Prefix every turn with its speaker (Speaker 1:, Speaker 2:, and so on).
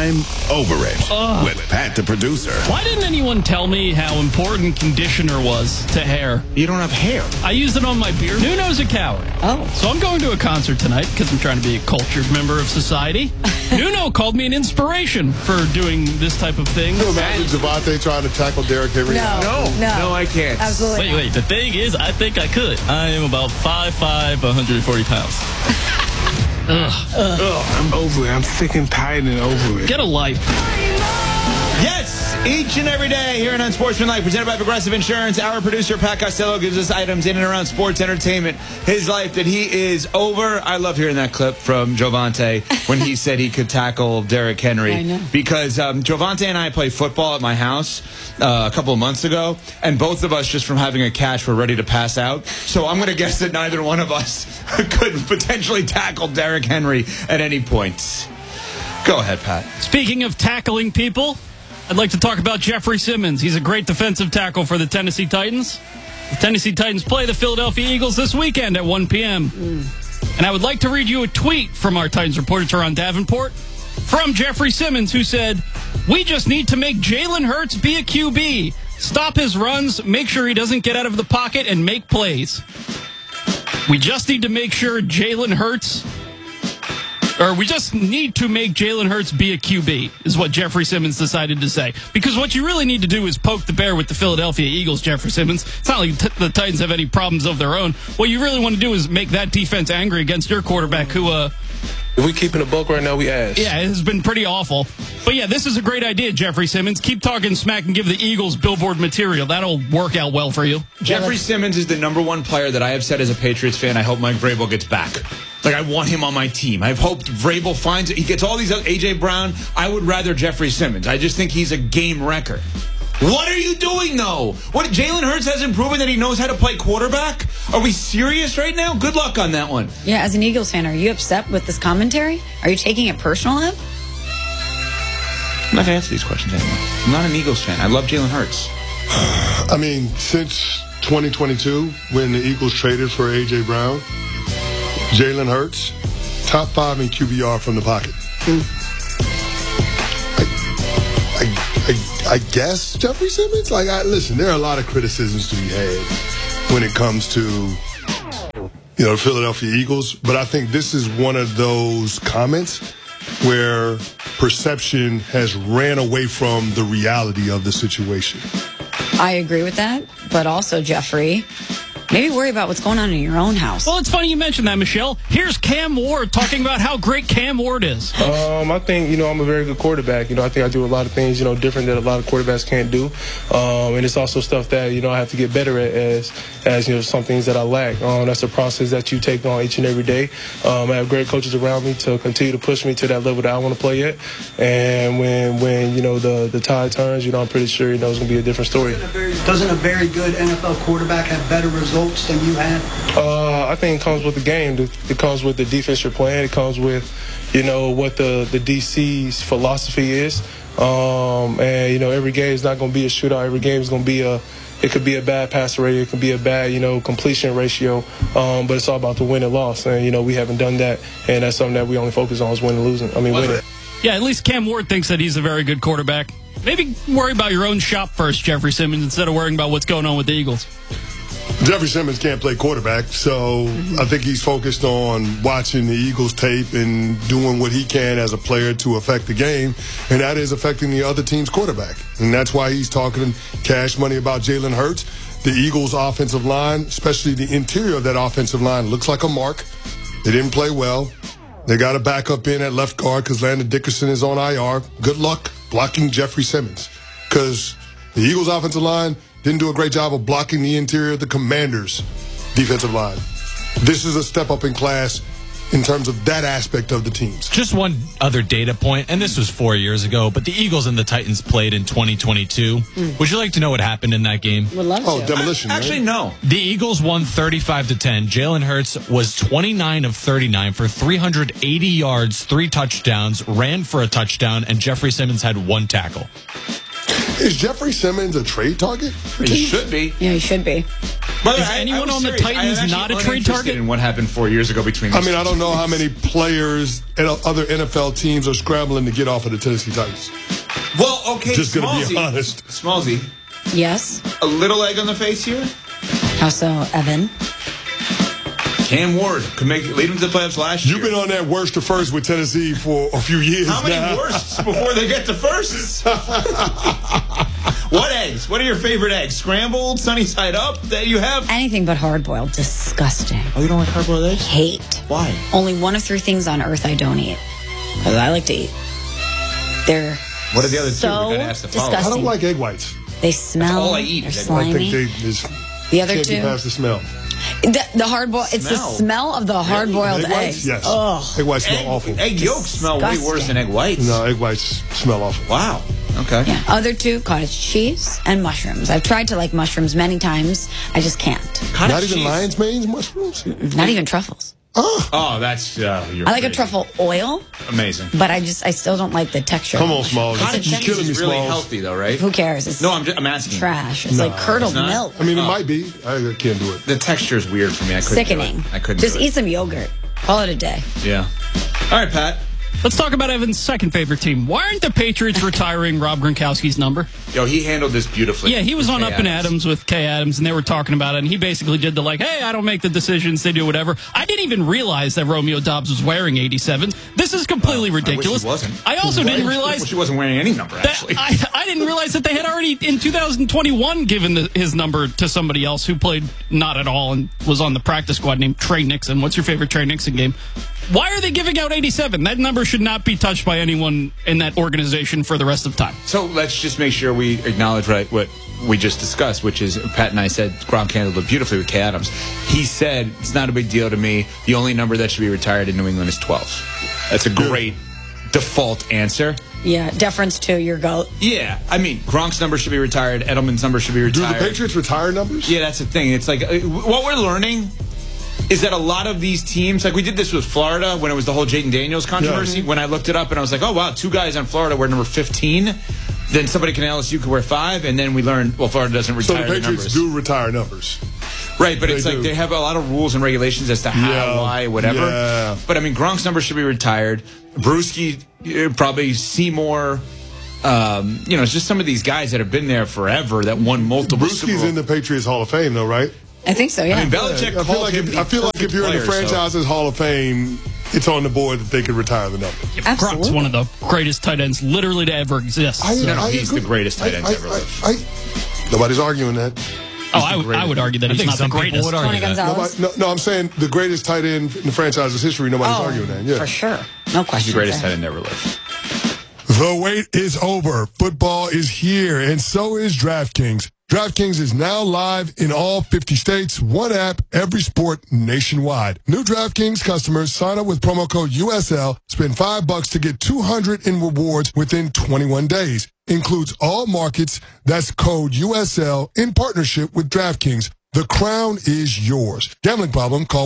Speaker 1: I'm over it with Pat the producer.
Speaker 2: Why didn't anyone tell me how important conditioner was to hair?
Speaker 1: You don't have hair.
Speaker 2: I use it on my beard. Nuno's a coward.
Speaker 3: Oh.
Speaker 2: So I'm going to a concert tonight because I'm trying to be a cultured member of society. Nuno called me an inspiration for doing this type of thing.
Speaker 4: Can you imagine Javonte trying to tackle Derrick Henry?
Speaker 3: No,
Speaker 4: I can't.
Speaker 3: Absolutely.
Speaker 2: Wait. The thing is, I think I could. I am about 5'5", 140 pounds.
Speaker 5: I'm over it. I'm sick and tired and over it.
Speaker 2: Get a life.
Speaker 6: Yes, each and every day here on Unsportsmanlike, presented by Progressive Insurance, our producer, Pat Costello, gives us items in and around sports entertainment. His life that he is over. I love hearing that clip from Javonte when he said he could tackle Derrick Henry.
Speaker 3: I know.
Speaker 6: Because Javonte and I played football at my house a couple of months ago, and both of us, just from having a catch, were ready to pass out. So I'm going to guess that neither one of us could potentially tackle Derrick Henry at any point. Go ahead, Pat.
Speaker 2: Speaking of tackling people, I'd like to talk about Jeffrey Simmons. He's a great defensive tackle for the Tennessee Titans. The Tennessee Titans play the Philadelphia Eagles this weekend at 1 p.m. And I would like to read you a tweet from our Titans reporter, Teron Davenport, from Jeffrey Simmons, who said, "We just need to make Jalen Hurts be a QB. Stop his runs, make sure he doesn't get out of the pocket, and make plays. We just need to make sure Jalen Hurts... Or we just need to make Jalen Hurts be a QB, is what Jeffrey Simmons decided to say. Because what you really need to do is poke the bear with the Philadelphia Eagles, Jeffrey Simmons. It's not like the Titans have any problems of their own. What you really want to do is make that defense angry against your quarterback, who...
Speaker 5: If we keeping a buck right now, we ass.
Speaker 2: Yeah, it has been pretty awful. But yeah, this is a great idea, Jeffrey Simmons. Keep talking smack and give the Eagles billboard material. That'll work out well for you.
Speaker 6: Jeffrey Simmons is the #1 player that I have said as a Patriots fan I hope Mike Vrabel gets back. Like, I want him on my team. I've hoped Vrabel finds it. He gets all these A.J. Brown. I would rather Jeffrey Simmons. I just think he's a game wrecker. What are you doing, though? What, Jalen Hurts hasn't proven that he knows how to play quarterback? Are we serious right now? Good luck on that one.
Speaker 3: Yeah, as an Eagles fan, are you upset with this commentary? Are you taking it personal, Eb?
Speaker 6: I'm not going to answer these questions anymore. I'm not an Eagles fan. I love Jalen Hurts.
Speaker 4: I mean, since 2022, when the Eagles traded for A.J. Brown, Jalen Hurts, top 5 in QBR from the pocket. I guess Jeffrey Simmons? Listen, there are a lot of criticisms to be had when it comes to, the Philadelphia Eagles. But I think this is one of those comments where perception has ran away from the reality of the situation.
Speaker 3: I agree with that. But also, Jeffrey, maybe worry about what's going on in your own house.
Speaker 2: Well, it's funny you mentioned that, Michelle. Here's Cam Ward talking about how great Cam Ward is.
Speaker 5: I think, I'm a very good quarterback. I think I do a lot of things, different that a lot of quarterbacks can't do. And it's also stuff that, I have to get better at as some things that I lack. That's a process that you take on each and every day. I have great coaches around me to continue to push me to that level that I want to play at. And when the tide turns, I'm pretty sure, it's going to be a different story.
Speaker 7: Doesn't a very good NFL quarterback have better results than you had?
Speaker 5: I think it comes with the game. It comes with the defense you're playing. It comes with, what the DC's philosophy is. And, every game is not going to be a shootout. Every game is going to be it could be a bad passer rate. It could be a bad, completion ratio. But it's all about the win and loss. And, we haven't done that. And that's something that we only focus on is winning and losing. Winning.
Speaker 2: Yeah, at least Cam Ward thinks that he's a very good quarterback. Maybe worry about your own shop first, Jeffrey Simmons, instead of worrying about what's going on with the Eagles.
Speaker 4: Jeffrey Simmons can't play quarterback, so I think he's focused on watching the Eagles tape and doing what he can as a player to affect the game, and that is affecting the other team's quarterback. And that's why he's talking cash money about Jalen Hurts. The Eagles' offensive line, especially the interior of that offensive line, looks like a mark. They didn't play well. They got a backup in at left guard because Landon Dickerson is on IR. Good luck blocking Jeffrey Simmons, because the Eagles' offensive line didn't do a great job of blocking the interior of the Commanders' defensive line. This is a step up in class in terms of that aspect of the teams.
Speaker 8: Just one other data point, and this was 4 years ago, but the Eagles and the Titans played in 2022. Would you like to know what happened in that game?
Speaker 3: Would love to.
Speaker 4: Oh, demolition.
Speaker 6: Actually, no.
Speaker 8: The Eagles won 35-10. Jalen Hurts was 29 of 39 for 380 yards, 3 touchdowns, ran for a touchdown, and Jeffrey Simmons had 1 tackle.
Speaker 4: Is Jeffrey Simmons a trade target?
Speaker 6: He should be.
Speaker 3: Yeah, he should be.
Speaker 6: Brother,
Speaker 2: Is anyone on the Titans not a trade target?
Speaker 6: In what happened 4 years ago between these
Speaker 4: I don't know how many players and other NFL teams are scrambling to get off of the Tennessee Titans.
Speaker 6: Well, okay,
Speaker 4: Just going to be honest.
Speaker 6: Smallsy,
Speaker 3: Yes.
Speaker 6: a little egg on the face here.
Speaker 3: How so, Evan?
Speaker 6: Cam Ward could lead them to the playoffs last year.
Speaker 4: You've been on that worst to first with Tennessee for a few years
Speaker 6: How many
Speaker 4: now.
Speaker 6: worsts before they get to firsts? What eggs? What are your favorite eggs? Scrambled, sunny side up that you have?
Speaker 3: Anything but hard-boiled. Disgusting.
Speaker 6: Oh, you don't like hard-boiled eggs?
Speaker 3: Hate.
Speaker 6: Why?
Speaker 3: Only one of 3 things on earth I don't eat. Because I like to eat. They're
Speaker 6: What are the other two?
Speaker 3: so
Speaker 6: We gotta ask the follow-up.
Speaker 3: disgusting.
Speaker 4: I don't like egg whites.
Speaker 3: They smell.
Speaker 6: all I eat
Speaker 3: They're
Speaker 6: is egg
Speaker 4: I
Speaker 3: slimy.
Speaker 4: think they just
Speaker 3: The other
Speaker 4: can't
Speaker 3: two?
Speaker 4: get past the smell.
Speaker 3: The hard-boiled. It's the
Speaker 6: Smell.
Speaker 3: smell of the hard-boiled
Speaker 4: Egg whites?
Speaker 3: eggs.
Speaker 4: Yes.
Speaker 3: Ugh.
Speaker 4: Egg whites smell awful.
Speaker 6: Egg yolks smell way worse than egg whites.
Speaker 4: No, egg whites smell awful.
Speaker 6: Wow. Okay.
Speaker 3: Yeah. Other 2, cottage cheese and mushrooms. I've tried to like mushrooms many times. I just can't.
Speaker 6: Cottage
Speaker 4: Not even
Speaker 6: cheese.
Speaker 4: lion's manes mushrooms?
Speaker 3: Not even truffles.
Speaker 6: Oh, that's you're
Speaker 3: I like a
Speaker 6: crazy.
Speaker 3: truffle oil,
Speaker 6: Amazing.
Speaker 3: but I still don't like the texture.
Speaker 4: Come on, Smalls.
Speaker 6: Cottage
Speaker 4: You're
Speaker 6: cheese
Speaker 4: killing me,
Speaker 6: is really
Speaker 4: Smalls.
Speaker 6: healthy, though, right?
Speaker 3: Who cares? It's
Speaker 6: No, I'm asking.
Speaker 3: trash. It's like curdled
Speaker 6: it's not.
Speaker 3: milk.
Speaker 4: I mean, it might be. I can't do it.
Speaker 6: The texture is weird for me. I couldn't
Speaker 3: Sickening.
Speaker 6: do it. I couldn't
Speaker 3: Just
Speaker 6: do it.
Speaker 3: eat some yogurt. Call it a day.
Speaker 6: Yeah. All right, Pat.
Speaker 2: Let's talk about Evan's second favorite team. Why aren't the Patriots retiring Rob Gronkowski's number?
Speaker 6: Yo, he handled this beautifully.
Speaker 2: Yeah, he was on
Speaker 6: Kay
Speaker 2: Up and Adams with Kay Adams, and they were talking about it, and he basically did the hey, I don't make the decisions, they do whatever. I didn't even realize that Romeo Doubs was wearing 87. This is completely ridiculous.
Speaker 6: I wish he wasn't.
Speaker 2: I also didn't realize
Speaker 6: She wasn't wearing any number,
Speaker 2: that
Speaker 6: actually.
Speaker 2: I didn't realize that they had already, in 2021, given his number to somebody else who played not at all and was on the practice squad named Trey Nixon. What's your favorite Trey Nixon game? Why are they giving out 87? That number should not be touched by anyone in that organization for the rest of time.
Speaker 6: So let's just make sure we acknowledge what we just discussed, which is Pat and I said Gronk handled it beautifully with Kay Adams. He said, it's not a big deal to me. The only number that should be retired in New England is 12. That's a great default answer.
Speaker 3: Yeah, deference to your goat.
Speaker 6: Yeah, I mean, Gronk's number should be retired. Edelman's number should be retired.
Speaker 4: Do the Patriots retire numbers?
Speaker 6: Yeah, that's the thing. It's like, what we're learning is that a lot of these teams, like we did this with Florida when it was the whole Jaden Daniels controversy, when I looked it up and I was like, oh, wow, 2 guys on Florida were number 15. Then somebody can LSU could wear 5, and then we learned, well, Florida doesn't
Speaker 4: So
Speaker 6: retire
Speaker 4: the
Speaker 6: the
Speaker 4: Patriots
Speaker 6: numbers.
Speaker 4: do retire numbers.
Speaker 6: Right, but it's
Speaker 4: They
Speaker 6: like
Speaker 4: do.
Speaker 6: they have a lot of rules and regulations as to how, why, whatever.
Speaker 4: Yeah.
Speaker 6: But I mean, Gronk's number should be retired. Brewski, probably Seymour. It's just some of these guys that have been there forever that won multiple Super
Speaker 4: Brewski's
Speaker 6: Bowl.
Speaker 4: in the Patriots Hall of Fame, though, right?
Speaker 3: I think so, yeah.
Speaker 6: I mean, Belichick
Speaker 4: I feel
Speaker 6: called
Speaker 4: like
Speaker 6: him
Speaker 4: if,
Speaker 6: the
Speaker 4: I feel like if you're in the
Speaker 6: perfect player, so-
Speaker 4: franchise's Hall of Fame, it's on the board that they could retire the number.
Speaker 2: Gronk's one of the greatest tight ends literally to ever exist.
Speaker 6: No, he's the greatest tight end ever lived.
Speaker 4: Nobody's arguing that.
Speaker 2: I would argue that he's
Speaker 8: think
Speaker 2: not the
Speaker 8: some people
Speaker 2: greatest.
Speaker 8: would argue
Speaker 3: Tony
Speaker 8: that.
Speaker 3: Gonzalez.
Speaker 4: No, I'm saying the greatest tight end in the franchise's history. Nobody's arguing that. Yeah.
Speaker 3: For sure. No
Speaker 6: He's
Speaker 3: question.
Speaker 6: the greatest tight end ever lived.
Speaker 4: The wait is over. Football is here, and so is DraftKings. DraftKings is now live in all 50 states. One app, every sport nationwide. New DraftKings customers sign up with promo code USL. Spend $5 to get $200 in rewards within 21 days. Includes all markets. That's code USL in partnership with DraftKings. The crown is yours. Gambling problem? Call